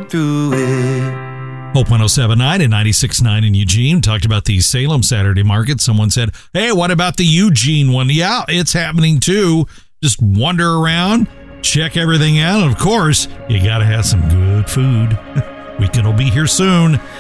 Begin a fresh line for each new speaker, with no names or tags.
come through it.
Hope 107.9 and 96.9 in Eugene. Talked about the Salem Saturday Market. Someone said, hey, what about the Eugene one? Yeah, it's happening too. Just wander around, check everything out. And of course, you got to have some good food. Weekend will be here soon.